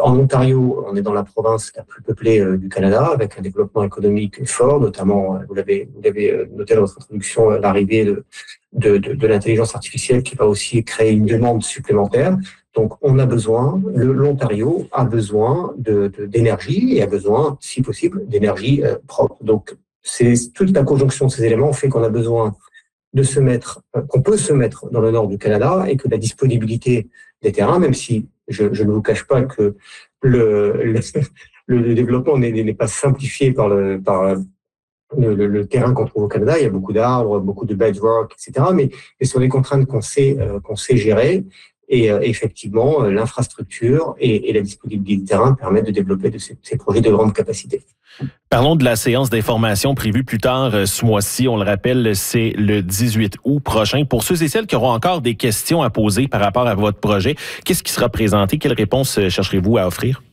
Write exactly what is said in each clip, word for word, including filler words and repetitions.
en Ontario, on est dans la province la plus peuplée euh, du Canada, avec un développement économique fort, notamment, euh, vous l'avez, vous l'avez noté dans votre introduction, euh, l'arrivée de, de, de, de l'intelligence artificielle qui va aussi créer une demande supplémentaire. Donc, on a besoin, le, l'Ontario a besoin de, de, d'énergie et a besoin, si possible, d'énergie euh, propre. Donc, c'est toute la conjonction de ces éléments fait qu'on a besoin de se mettre, euh, qu'on peut se mettre dans le nord du Canada et que la disponibilité des terrains, même si je, je ne vous cache pas que le, le, le développement n'est, n'est pas simplifié par le, par le, le, le terrain qu'on trouve au Canada. Il y a beaucoup d'arbres, beaucoup de bedrock, et cetera. Mais ce sont des contraintes qu'on sait, euh, qu'on sait gérer. Et euh, effectivement, euh, l'infrastructure et, et la disponibilité du terrain permettent de développer de ces, ces projets de grande capacité. Parlons de la séance d'information prévue plus tard euh, ce mois-ci. On le rappelle, c'est le dix-huit août prochain. Pour ceux et celles qui auront encore des questions à poser par rapport à votre projet, qu'est-ce qui sera présenté? Quelles réponses chercherez-vous à offrir?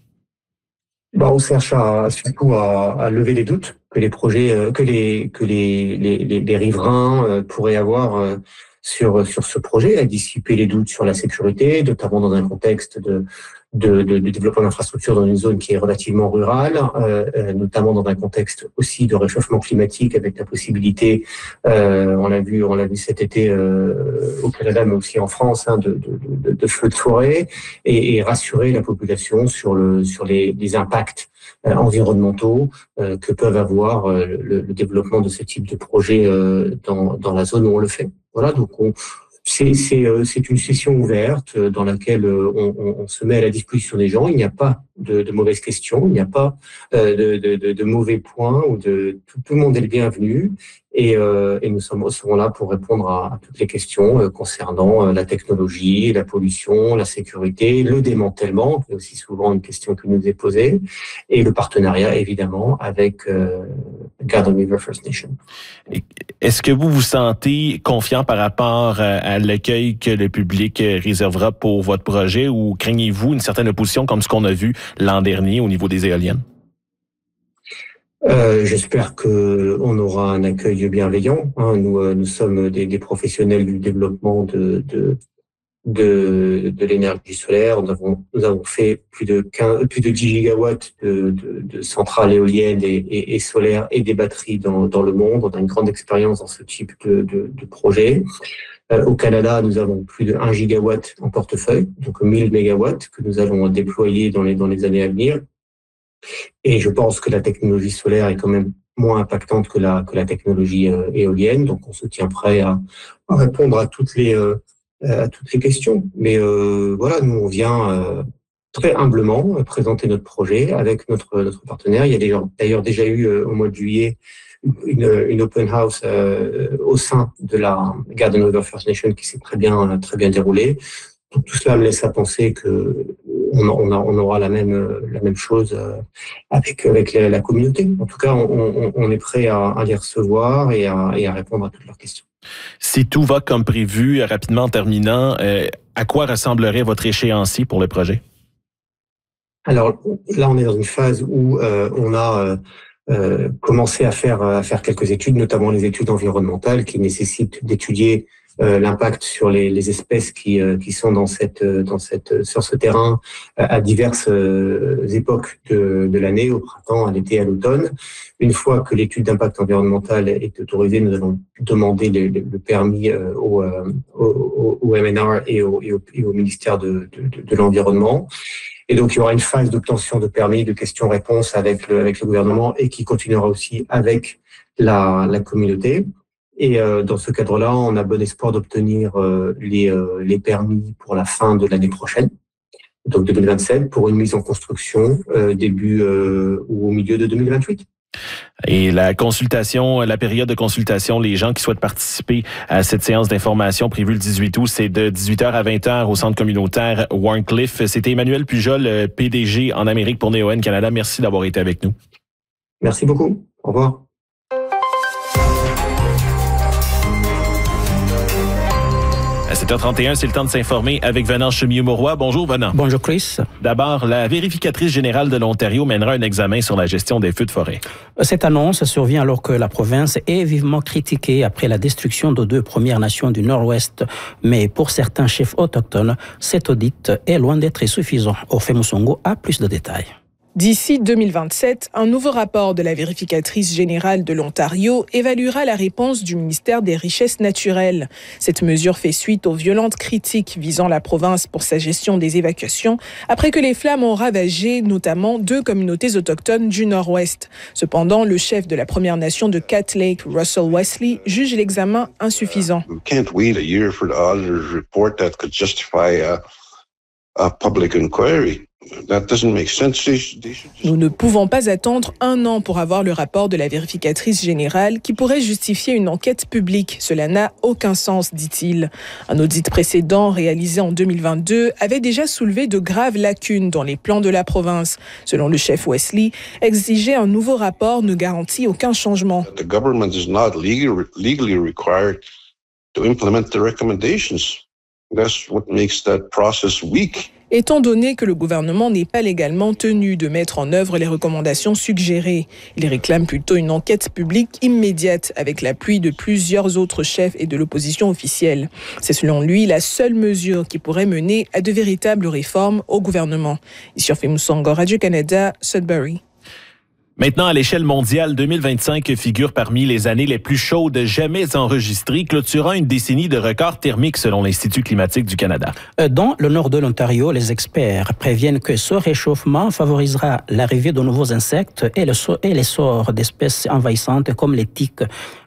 Bon, on cherche à, surtout à, à lever les doutes que les projets, euh, que les que les les, les, les riverains euh, pourraient avoir euh, sur sur ce projet, à dissiper les doutes sur la sécurité, notamment dans un contexte de de, de, de développement d'infrastructures dans une zone qui est relativement rurale, euh, notamment dans un contexte aussi de réchauffement climatique avec la possibilité, euh, on l'a vu, on l'a vu cet été euh, au Canada, mais aussi en France, hein, de, de, de, de feux de forêt, et, et rassurer la population sur le sur les, les impacts euh, environnementaux euh, que peuvent avoir euh, le, le développement de ce type de projet euh, dans dans la zone où on le fait. Voilà, donc on C'est, c'est, c'est une session ouverte dans laquelle on, on, on se met à la disposition des gens. Il n'y a pas de, de mauvaises questions, il n'y a pas euh, de, de, de mauvais points. Ou de, tout, tout le monde est le bienvenu et, euh, et nous sommes, serons là pour répondre à, à toutes les questions euh, concernant euh, la technologie, la pollution, la sécurité, le démantèlement, qui est aussi souvent une question qui nous est posée, et le partenariat évidemment avec euh, Garden River First Nation. Est-ce que vous vous sentez confiant par rapport à l'accueil que le public réservera pour votre projet ou craignez-vous une certaine opposition comme ce qu'on a vu l'an dernier au niveau des éoliennes? Euh, j'espère que on aura un accueil bienveillant. Hein. Nous, euh, nous sommes des, des professionnels du développement de, de, de, de l'énergie solaire. Nous avons, nous avons fait plus de quinze, plus de dix gigawatts de, de, de centrales éoliennes et, et, et solaires et des batteries dans, dans le monde. On a une grande expérience dans ce type de, de, de projet. Euh, au Canada, nous avons plus de un gigawatt en portefeuille, donc mille mégawatts que nous allons déployer dans les, dans les années à venir. Et je pense que la technologie solaire est quand même moins impactante que la, que la technologie euh, éolienne. Donc, on se tient prêt à, à répondre à toutes les, euh, à toutes les questions. Mais euh, voilà, nous, on vient euh, très humblement euh, présenter notre projet avec notre, notre partenaire. Il y a déjà, d'ailleurs déjà eu euh, au mois de juillet une, une open house euh, au sein de la Garden River First Nation qui s'est très bien, très bien déroulée. Donc, tout cela me laisse à penser que on, on, a, on aura la même, la même chose avec, avec la, la communauté. En tout cas, on, on, on est prêt à, à les recevoir et à, et à répondre à toutes leurs questions. Si tout va comme prévu, rapidement en terminant, euh, à quoi ressemblerait votre échéancier pour le projet? Alors là, on est dans une phase où euh, on a euh, euh, commencé à faire, à faire quelques études, notamment les études environnementales qui nécessitent d'étudier Euh, l'impact sur les, les espèces qui, euh, qui sont dans cette, dans cette, sur ce terrain euh, à diverses euh, époques de, de l'année, au printemps, à l'été, à l'automne. Une fois que l'étude d'impact environnemental est autorisée, nous allons demander le, le permis euh, au, euh, au, au M N R et au, et au, et au ministère de, de, de l'Environnement. Et donc, il y aura une phase d'obtention de permis, de questions-réponses avec le, avec le gouvernement et qui continuera aussi avec la, la communauté. Et euh, dans ce cadre-là, on a bon espoir d'obtenir euh, les, euh, les permis pour la fin de l'année prochaine, donc deux mille vingt-sept, pour une mise en construction euh, début euh, ou au milieu de deux mille vingt-huit. Et la consultation, la période de consultation, les gens qui souhaitent participer à cette séance d'information prévue le dix-huit août, c'est de dix-huit heures à vingt heures au centre communautaire Warncliffe. C'était Emmanuel Pujol, P D G en Amérique pour Neoen Canada. Merci d'avoir été avec nous. Merci beaucoup. Au revoir. À cette sept heures trente et un, c'est le temps de s'informer avec Venant Chemieux-Mauroy. Bonjour, Venant. Bonjour, Chris. D'abord, la vérificatrice générale de l'Ontario mènera un examen sur la gestion des feux de forêt. Cette annonce survient alors que la province est vivement critiquée après la destruction de deux Premières Nations du Nord-Ouest. Mais pour certains chefs autochtones, cet audit est loin d'être suffisant. Orphée Mousongo a plus de détails. D'ici deux mille vingt-sept, un nouveau rapport de la vérificatrice générale de l'Ontario évaluera la réponse du ministère des Richesses naturelles. Cette mesure fait suite aux violentes critiques visant la province pour sa gestion des évacuations, après que les flammes ont ravagé notamment deux communautés autochtones du Nord-Ouest. Cependant, le chef de la Première Nation de Cat Lake, Russell Wesley, juge l'examen insuffisant. We can't wait a year for the auditor's report that could justify a, a public inquiry. That doesn't make sense. Nous ne pouvons pas attendre un an pour avoir le rapport de la vérificatrice générale qui pourrait justifier une enquête publique. Cela n'a aucun sens, dit-il. Un audit précédent réalisé en deux mille vingt-deux avait déjà soulevé de graves lacunes dans les plans de la province. Selon le chef Wesley, exiger un nouveau rapport ne garantit aucun changement. The government is not legally, legally required to implement the recommendations. That's what makes that process weak. Étant donné que le gouvernement n'est pas légalement tenu de mettre en œuvre les recommandations suggérées, il réclame plutôt une enquête publique immédiate avec l'appui de plusieurs autres chefs et de l'opposition officielle. C'est selon lui la seule mesure qui pourrait mener à de véritables réformes au gouvernement. Ici Orphée Mousongo, Radio-Canada, Sudbury. Maintenant, à l'échelle mondiale, deux mille vingt-cinq figure parmi les années les plus chaudes jamais enregistrées, clôturant une décennie de records thermiques selon l'Institut climatique du Canada. Dans le nord de l'Ontario, les experts préviennent que ce réchauffement favorisera l'arrivée de nouveaux insectes et l'essor d'espèces envahissantes comme les tiques.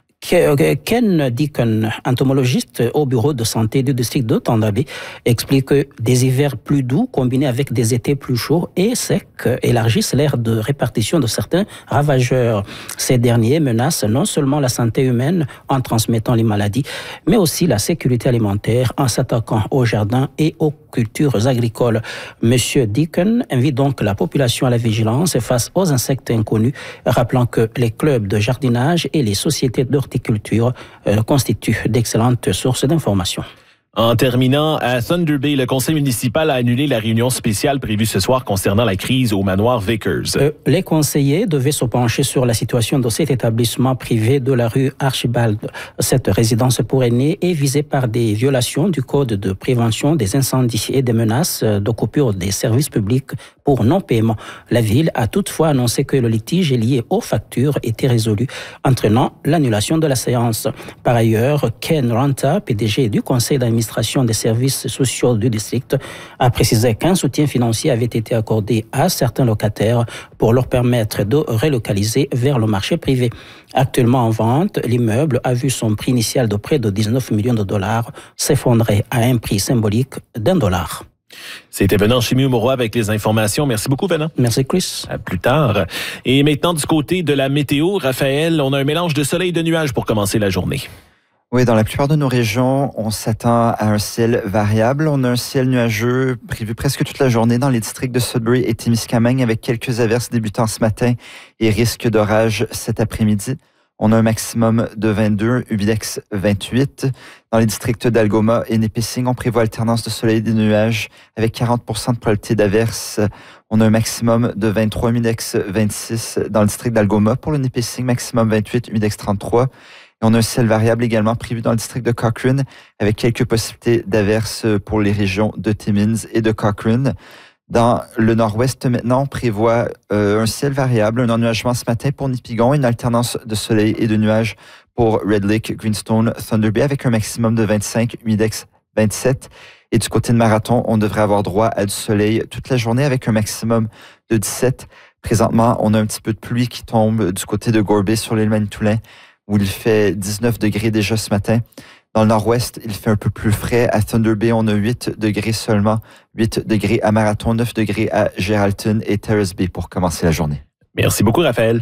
Ken Deacon, entomologiste au bureau de santé du district de Thunder Bay, explique que des hivers plus doux combinés avec des étés plus chauds et secs élargissent l'aire de répartition de certains ravageurs. Ces derniers menacent non seulement la santé humaine en transmettant les maladies, mais aussi la sécurité alimentaire en s'attaquant aux jardins et aux cultures agricoles. Monsieur Deacon invite donc la population à la vigilance face aux insectes inconnus, rappelant que les clubs de jardinage et les sociétés d'horticulture euh, constituent d'excellentes sources d'informations. En terminant, à Thunder Bay, le conseil municipal a annulé la réunion spéciale prévue ce soir concernant la crise au manoir Vickers. Euh, les conseillers devaient se pencher sur la situation de cet établissement privé de la rue Archibald. Cette résidence pour aînés est visée par des violations du code de prévention des incendies et des menaces de coupure des services publics pour non-paiement. La ville a toutefois annoncé que le litige lié aux factures était résolu, entraînant l'annulation de la séance. Par ailleurs, Ken Ranta, P D G du conseil d'administration des services sociaux du district, a précisé qu'un soutien financier avait été accordé à certains locataires pour leur permettre de relocaliser vers le marché privé. Actuellement en vente, l'immeuble a vu son prix initial de près de dix-neuf millions de dollars s'effondrer à un prix symbolique d'un dollar. C'était Venant Chemieux-Mauroy avec les informations. Merci beaucoup, Venant. Merci, Chris. À plus tard. Et maintenant, du côté de la météo, Raphaël, on a un mélange de soleil et de nuages pour commencer la journée. Oui, dans la plupart de nos régions, on s'attend à un ciel variable. On a un ciel nuageux prévu presque toute la journée dans les districts de Sudbury et Témiscamingue avec quelques averses débutant ce matin et risque d'orage cet après-midi. On a un maximum de vingt-deux, Humidex vingt-huit. Dans les districts d'Algoma et Nipissing, on prévoit alternance de soleil et de nuages avec quarante pour cent de probabilité d'averse. On a un maximum de vingt-trois, Humidex vingt-six dans le district d'Algoma. Pour le Nipissing, maximum vingt-huit, Humidex trente-trois. Et on a un ciel variable également prévu dans le district de Cochrane avec quelques possibilités d'averses pour les régions de Timmins et de Cochrane. Dans le nord-ouest, maintenant, on prévoit euh, un ciel variable, un ennuagement ce matin pour Nipigon, une alternance de soleil et de nuages pour Red Lake, Greenstone, Thunder Bay avec un maximum de vingt-cinq, Humidex vingt-sept. Et du côté de Marathon, on devrait avoir droit à du soleil toute la journée avec un maximum de dix-sept. Présentement, on a un petit peu de pluie qui tombe du côté de Gore Bay sur l'île Manitoulin où il fait dix-neuf degrés déjà ce matin. Dans le nord-ouest, il fait un peu plus frais. À Thunder Bay, on a huit degrés seulement. huit degrés à Marathon, neuf degrés à Geraldton et Terrace Bay pour commencer la journée. Merci beaucoup, Raphaël.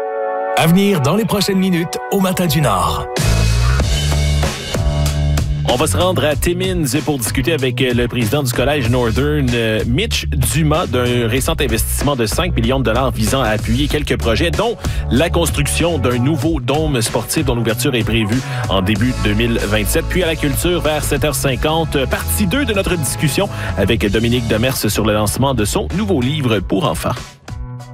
À venir dans les prochaines minutes au Matin du Nord. On va se rendre à Timmins pour discuter avec le président du collège Northern, Mitch Dumas, d'un récent investissement de cinq millions de dollars visant à appuyer quelques projets, dont la construction d'un nouveau dôme sportif dont l'ouverture est prévue en début deux mille vingt-sept. Puis à la culture, vers sept heures cinquante, partie deux de notre discussion avec Dominique Demers sur le lancement de son nouveau livre pour enfants.